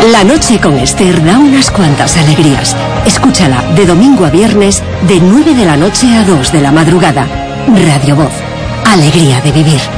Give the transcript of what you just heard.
La noche con Esther da unas cuantas alegrías. Escúchala de domingo a viernes de 9 de la noche a 2 de la madrugada. Radio Voz. Alegría de vivir.